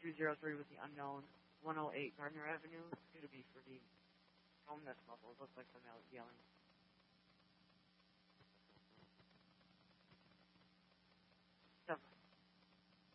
203 with the unknown 108 Gardner Avenue due to be for the home that's muffled. Looks like